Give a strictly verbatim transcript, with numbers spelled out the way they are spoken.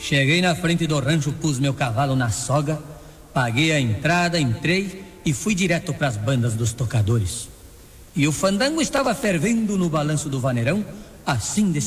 Cheguei na frente do rancho, pus meu cavalo na soga, paguei a entrada, entrei e fui direto para as bandas dos tocadores. E o fandango estava fervendo no balanço do vaneirão, assim de